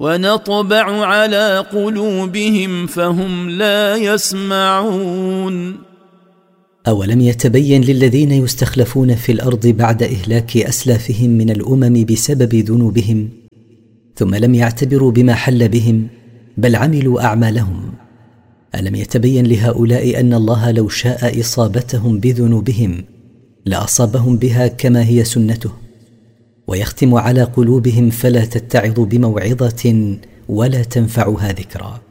ونطبع على قلوبهم فهم لا يسمعون. أولم يتبين للذين يستخلفون في الأرض بعد إهلاك أسلافهم من الأمم بسبب ذنوبهم ثم لم يعتبروا بما حل بهم بل عملوا أعمالهم؟ ألم يتبين لهؤلاء أن الله لو شاء إصابتهم بذنوبهم لأصابهم بها كما هي سنته، ويختم على قلوبهم فلا تتعظ بموعظة ولا تنفعها ذكرى.